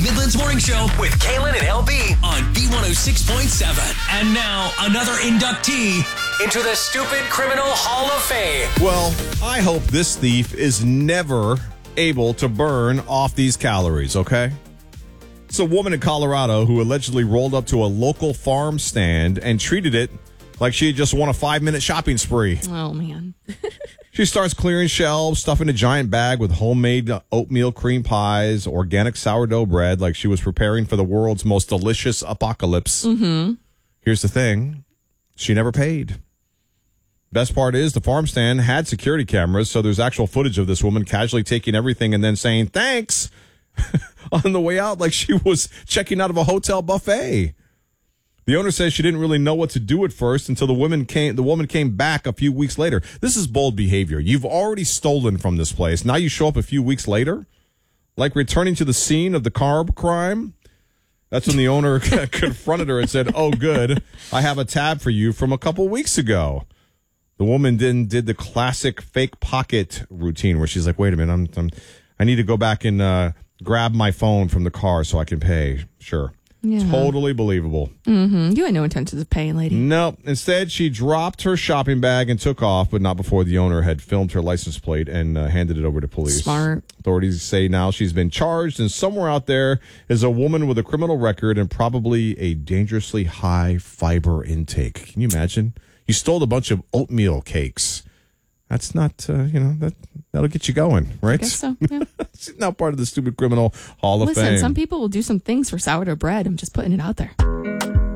Midland's Morning Show with Kaylin and LB on B106.7. And now, another inductee into the Stupid Criminal Hall of Fame. Well, I hope this thief is never able to burn off these calories, okay? It's a woman in Colorado who allegedly rolled up to a local farm stand and treated it like she had just won a 5-minute shopping spree. Oh, man. She starts clearing shelves, stuffing a giant bag with homemade oatmeal cream pies, organic sourdough bread, like she was preparing for the world's most delicious apocalypse. Mm-hmm. Here's the thing. She never paid. Best part is the farm stand had security cameras, so there's actual footage of this woman casually taking everything and then saying thanks on the way out like she was checking out of a hotel buffet. The owner says she didn't really know what to do at first until the woman came back a few weeks later. This is bold behavior. You've already stolen from this place. Now you show up a few weeks later, like returning to the scene of the carb crime. That's when the owner confronted her and said, "Oh, good. I have a tab for you from a couple weeks ago." The woman then did the classic fake pocket routine where she's like, "Wait a minute, I need to go back and grab my phone from the car so I can pay." Sure. Yeah. Totally believable. Mm-hmm. You had no intentions of paying, lady. No. Instead, she dropped her shopping bag and took off, but not before the owner had filmed her license plate and handed it over to police. Smart. Authorities say now she's been charged, and somewhere out there is a woman with a criminal record and probably a dangerously high fiber intake. Can you imagine? You stole a bunch of oatmeal cakes. That's not, that'll get you going, right? I guess so, yeah. It's not part of the Stupid Criminal Hall of Fame. Listen, some people will do some things for sourdough bread. I'm just putting it out there.